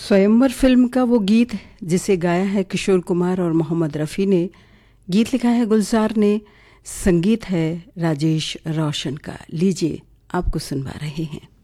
स्वयंवर फिल्म का वो गीत जिसे गाया है किशोर कुमार और मोहम्मद रफ़ी ने, गीत लिखा है गुलजार ने, संगीत है राजेश रोशन का। लीजिए आपको सुनवा रहे हैं।